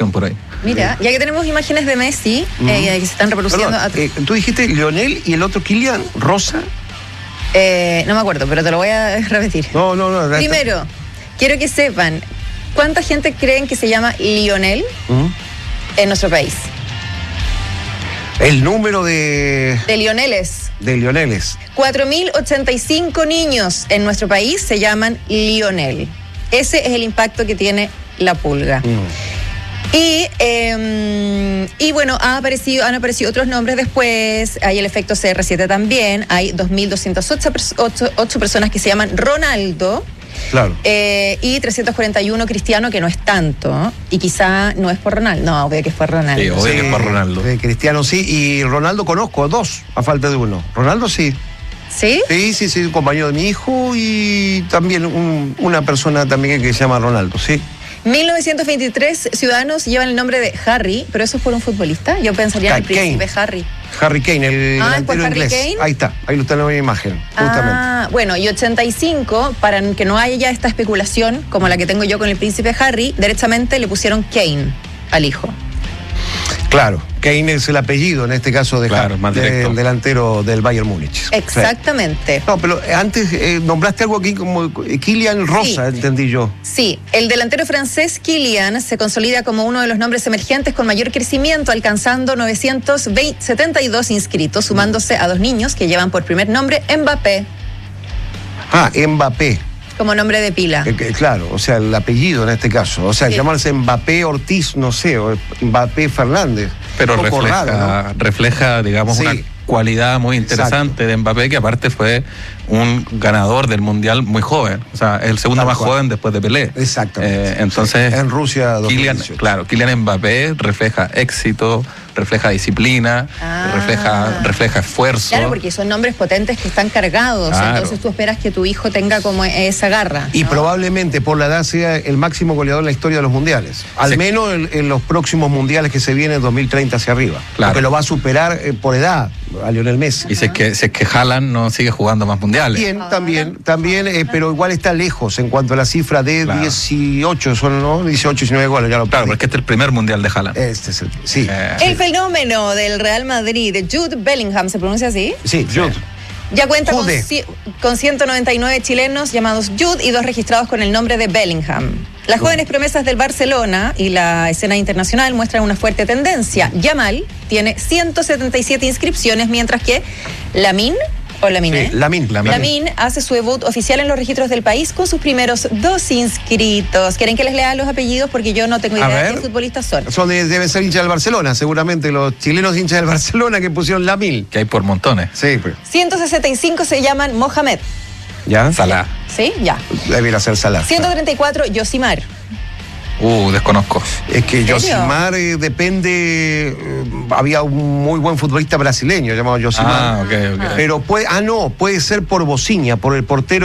celebración por ahí. Mira, ya que tenemos imágenes de Messi que se están reproduciendo. Perdón, tú dijiste Lionel y el otro Kylian, Rosa. No me acuerdo, pero te lo voy a repetir. No. Primero, quiero que sepan cuánta gente creen que se llama Lionel en nuestro país. El número de Lioneles. De Lioneles. 4.085 niños en nuestro país se llaman Lionel. Ese es el impacto que tiene la pulga. Y bueno, han aparecido otros nombres después. Hay el efecto CR7 también. Hay 2.208 personas que se llaman Ronaldo. Claro. Y 341 Cristiano, que no es tanto. Y quizá no es por Ronaldo. No, obvio que es por Ronaldo. Sí, obvio que es por Ronaldo. Cristiano sí. Y Ronaldo conozco dos, a falta de uno. Ronaldo sí. ¿Sí? Sí, un compañero de mi hijo y también una persona también que se llama Ronaldo, sí. 1923 ciudadanos llevan el nombre de Harry, pero eso es por un futbolista. Yo pensaría en el príncipe Harry. Harry Kane, el delantero inglés. Kane. Ahí está, ahí lo está en la imagen, justamente. Bueno, y 85, para que no haya ya esta especulación como la que tengo yo con el príncipe Harry, derechamente le pusieron Kane al hijo. Claro, Kane es el apellido, en este caso, del delantero del Bayern Múnich. Exactamente. Sí. No, pero antes nombraste algo aquí como Kylian Rosa, sí. Entendí yo. Sí, el delantero francés Kylian se consolida como uno de los nombres emergentes con mayor crecimiento, alcanzando 972 inscritos, sumándose a dos niños que llevan por primer nombre Mbappé. Mbappé. Como nombre de pila. Claro, o sea, el apellido en este caso. O sea, sí. Llamarse Mbappé Ortiz, no sé, o Mbappé Fernández. Pero refleja, digamos, sí. Una cualidad muy interesante de Mbappé, que aparte fue un ganador del Mundial muy joven. O sea, es el segundo más joven después de Pelé. Exactamente. Entonces, sí. En Rusia 2018. Kylian Mbappé refleja éxito, refleja disciplina, refleja esfuerzo. Claro, porque son nombres potentes que están cargados. Claro. Entonces tú esperas que tu hijo tenga como esa garra, ¿no? Y probablemente por la edad sea el máximo goleador en la historia de los mundiales. Al menos en los próximos mundiales que se vienen 2030 hacia arriba. Claro. Porque lo va a superar por edad a Lionel Messi. Y si es que Haaland no sigue jugando más mundiales. También, pero igual está lejos en cuanto a la cifra de 18, son, ¿no? 18, 19 goles. Ya lo claro, porque este es el primer mundial de Haaland. Sí. El fenómeno del Real Madrid, de Jude Bellingham, ¿se pronuncia así? Sí, Jude. Ya cuenta con 199 chilenos llamados Jude y 2 registrados con el nombre de Bellingham. Las jóvenes promesas del Barcelona y la escena internacional muestran una fuerte tendencia. Yamal tiene 177 inscripciones, mientras que Lamine hace su debut oficial en los registros del país con sus primeros 2 inscritos. ¿Quieren que les lea los apellidos? Porque yo no tengo idea de qué futbolistas son. Deben ser hinchas del Barcelona, seguramente los chilenos hinchas del Barcelona que pusieron Lamine. Que hay por montones. Sí. 165 se llaman Mohamed. ¿Ya? Salah. Sí, ya. Debería ser Salah. 134, Yosimar. Desconozco. Es que Yosimar depende. Había un muy buen futbolista brasileño llamado Yosimar. Okay. Pero puede ser por Bociña, por el portero.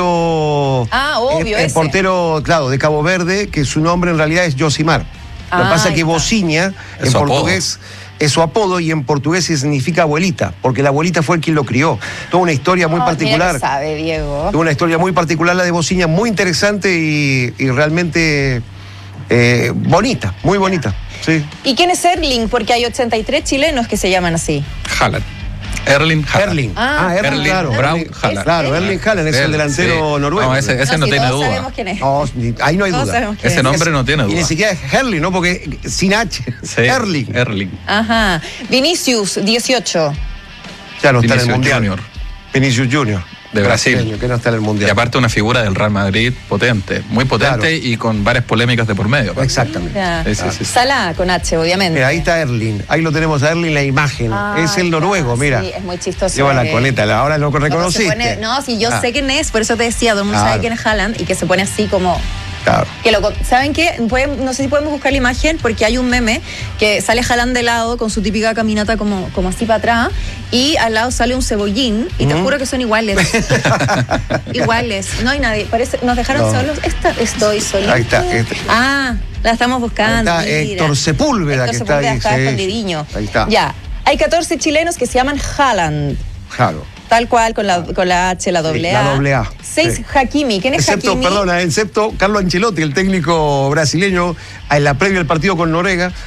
Obvio. El portero, claro, de Cabo Verde, que su nombre en realidad es Yosimar. Lo que pasa es que Bociña, en portugués, es su apodo, y en portugués significa abuelita, porque la abuelita fue el quien lo crió. Toda una historia muy particular. Mira que sabe, Diego. Toda una historia muy particular la de Bociña, muy interesante y realmente. Bonita, muy bonita. Sí. ¿Y quién es Erling? Porque hay 83 chilenos que se llaman así. Haaland. Erling Haaland. Erling, claro. Braut Haaland. Claro, Erling Haaland es el delantero noruego. No, ese no tiene duda. Sabemos quién es. No, ahí no hay duda. Ese nombre no tiene duda. Y ni siquiera es Erling, ¿no? Porque sin H. Sí, Erling. Ajá. Vinicius, 18. Ya no está en el Mundial. Vinicius Junior. De Brasil, que no está en el Mundial. Y aparte una figura del Real Madrid potente, muy potente, claro. Y con varias polémicas de por medio. Exactamente. Sí. Salah con H, obviamente. Mira, ahí está Erling, ahí lo tenemos a Erling la imagen. Es el noruego, mira. Sí, es muy chistoso. Lleva la coleta, ahora lo reconociste. Yo sé quién es, por eso te decía, todo el mundo sabe quién es Haaland y que se pone así como... Claro. Que ¿saben qué? No sé si podemos buscar la imagen, porque hay un meme que sale Haaland de lado con su típica caminata como así para atrás, y al lado sale un cebollín, y te juro que son iguales. Iguales. No hay nadie. Nos dejaron solos. Estoy solito. Ahí está. La estamos buscando. Ahí está Héctor Sepúlveda, que está ahí. Escondidinho. Ahí está. Ya. Hay 14 chilenos que se llaman Haaland. Claro. Tal cual, con la H, la doble A. La doble A. 6, Hakimi. ¿Quién es Hakimi? Excepto Carlo Ancelotti, el técnico brasileño, en la previa del partido con Noruega,